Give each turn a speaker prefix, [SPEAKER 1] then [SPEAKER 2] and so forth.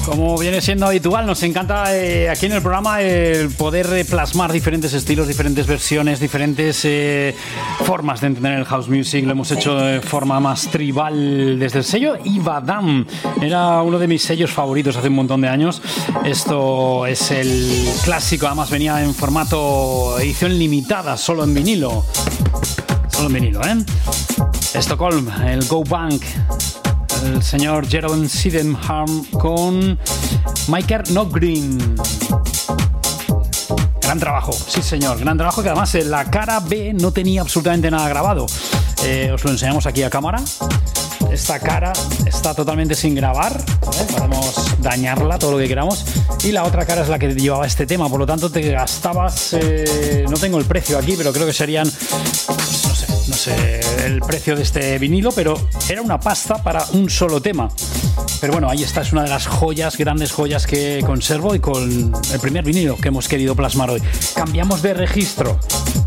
[SPEAKER 1] Como viene siendo habitual, nos encanta aquí en el programa el poder plasmar diferentes estilos, diferentes versiones, diferentes formas de entender el house music. Lo hemos hecho de forma más tribal desde el sello Ivadam. Era uno de mis sellos favoritos hace un montón de años. Esto es el clásico, además venía en formato edición limitada, solo en vinilo. Solo en vinilo, ¿eh? Stockholm, el Go Bank. El señor Jeroen Sydenham con Michael Nordgren. Gran trabajo, sí señor, gran trabajo, que además en la cara B no tenía absolutamente nada grabado. Os lo enseñamos aquí a cámara. Esta cara está totalmente sin grabar, podemos dañarla todo lo que queramos. Y la otra cara es la que llevaba este tema, por lo tanto te gastabas, no tengo el precio aquí, pero creo que serían, no sé el precio de este vinilo, pero era una pasta para un solo tema. Pero bueno, ahí está, es una de las joyas, grandes joyas que conservo y con el primer vinilo que hemos querido plasmar hoy. Cambiamos de registro.